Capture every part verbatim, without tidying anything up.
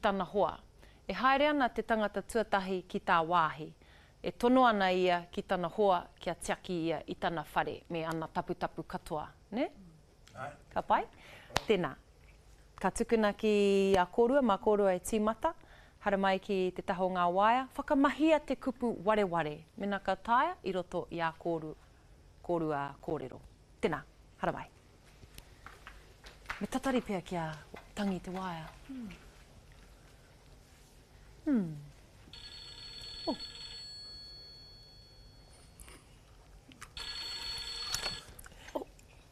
tana hoa. E haere ana te tangata tuatahi ki tā wāhi. E tono ana ia ki tana hoa kia tiaki ia i tana whare me ana taputapu katoa. Ne? Ai. Ka pai? Tēnā. Ka tukuna ki a kōrua, mā kōrua e tīmata. Hara mai ki te taho ngā waia. Whakamahia te kupu ware ware. Mena ka taia i roto i a kōru, kōrua kōrero. Tēnā. Hara mai. Me tatari pia kia tangi te waia. Hmm. Hmm. Oh. Oh.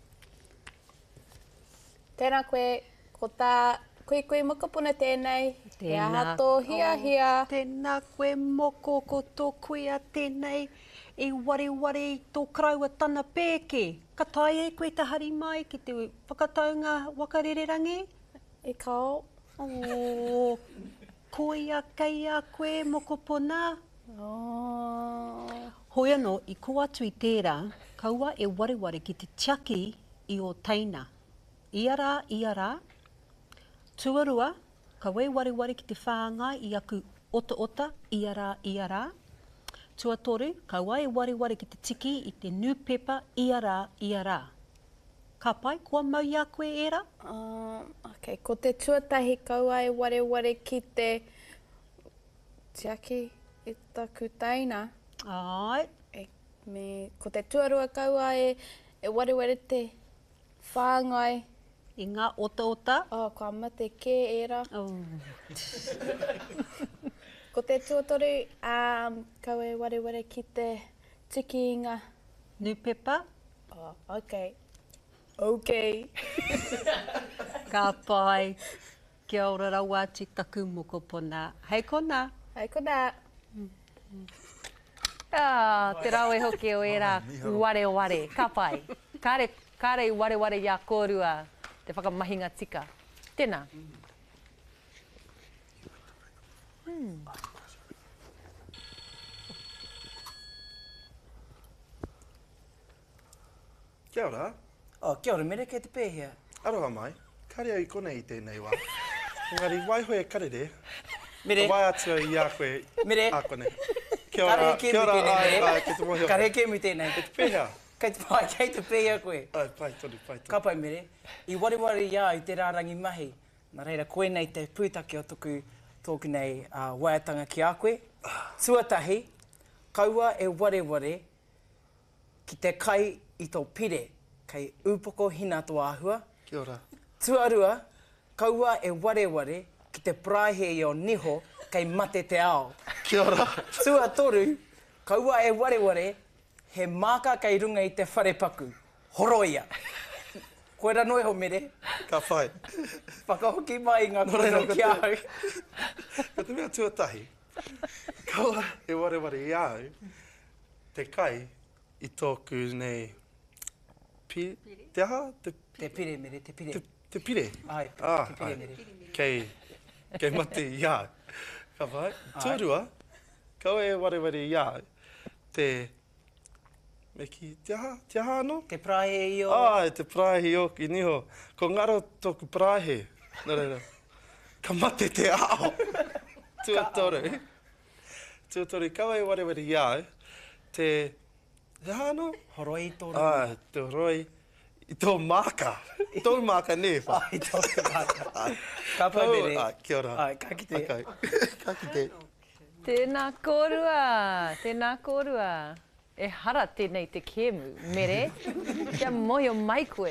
Tēnā koe, ko tā koe koe mokopuna tēnei. Tēnā. E ahato hia hia. Oh, tēnā koe moko ko tō koea tēnei. E ware ware i tō kraua tana pēke. Ka tae e koe te hari mai ki te whakataunga wakarererangi? E kao. Oh, koea kei a koe mokopuna. Oh. Hoi anō, i ko atu i tērā, kaua e ware ware ki te tiaki i o teina. Ia rā, ia rā. Tuarua, kaua e ware ware ki te whāngai i aku ota ota, ia rā, ia rā. Tuatoru, kaua e ware ware ki te tiki i te newspaper, ia rā, ia rā. Ka pai, kua mau ia koe era? Uh, ok, ko te tuatahi kaua e ware ware ki te tiaki i taku taina. Ai. E, me, ko te tuarua kaua e, e ware ware te whāngai. I ngā ota ota. Oh, kua mate kē era. Oh. Ko te tuatoru, um, kaua e ware ware ki te tiki i ngā. Newspaper. Oh, ok. Ok. Ka pai. Kia ora rawa ati taku mokopuna. Hei kona. Hei kona. Ah, te rau e hoki o era ware ware. Ka pai. Kare, kare i ware ware ia kōrua te whakamahinga tika. Tēnā. Hmm. Kia ora. Oh, kia ora, mere, kei te pēhea. Aroha mai. Kare au i konei i tēnei wā. Engari, waihoe karere. Mere. Ka wai atua i a koe Mere. a konei. Kia ora. Kare ke Kia ora. mi tēnei, Ai, mere. ai, ke te mohi. Kare ke mi tēnei. Ke te pēhea. Kei te pai, kei te pēhea koe. Ai, pai tonu, pai tonu. Ka pai, mere. I ware ware ia i te rārangi mahi. Nā reira, koe nei te pūtake o tuku tōku nei uh, waiatanga ki a koe. Tuatahi, kaua e ware ware ki te kai i tō pire, kei upoko hina tō āhua. Kia ora. Tuarua, kaua e ware ware ki te prahe i o niho, kei mate te ao. Kia ora. Tuatoru, kaua e ware ware he māka kei runga i te wharepaku. Horoia. Koe ra noi ho mere. Ka whai. Whakahoki mai ngā kōrero ki au. Ko te mea tuatahi. Kaua e ware ware i au. Te kai i tōku nei... Pi... Te aha? Te, Te pire mere, te pire. te, te pire? Ai, Ah, te pire ai. mere. Kei, kei mate i au. Ka whai. Tuarua, kaua e ware ware i au. Te... Me ki te aha? Te aha anō? Te prahe i o... Ah, te prahe o ki niho. Ko ngaro tōku prahe. Nā reira. Ka mate te ao. Tuatoru. Tuatoru, kaua e ware ware i au. Te... Te aha anō? Horoi tō Ah, te horoi. I tō māka. Tō māka ne, wha. Ai, tō māka. Ka pai mere. Ah, kia ora. Ai, ka kite. Okay. Ka kite. Tēnā kōrua. Tēnā kōrua. E hara tēnei te kēmu, mere. Kia mohi o mai koe.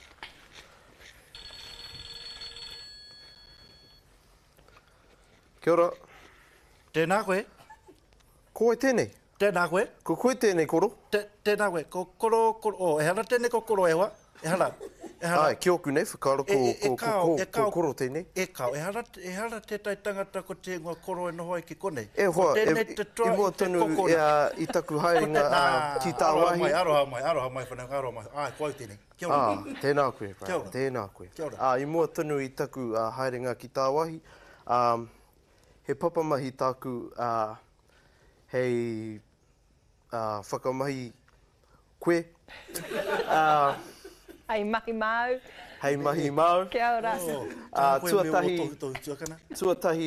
Kia ora. Tēnā koe. Ko e tēnei? Tēnā koe. Ko koe tēnei koro? Te, tēnā koe. Ko koro, koro. O, e hara tēnei ko koro e hoa. E hara. E hara. Ai, ki oku nei, whakaaro ko, E- e- e ko, kao, ko, e ko, kao. ko koro tēnei. E kao. E hara, e hara tētai tangata ko te ngua koro e noho ai ki konei. E hoa, e, Tēnei te toa i mua i te tonu kokona. e, a, i taku haerenga Ko te- uh, ki tā aroha wahi. mai, aroha mai, aroha mai, whanau, aroha mai. Ai, koe tēnei. Kia ora. Ah, tēnā koe, Kia ora. tēnā koe. Kia ora. Ah, i mua tonu i taku uh, haerenga ki tā wahi. Um, he papamahi tāku uh, hei uh, whakamahi koe. Uh, Ai mahi mau. hei mahi mau. Kia ora. Oh, Ah, koe mea o tuatahi- tohu tohu tuakana. Tuatahi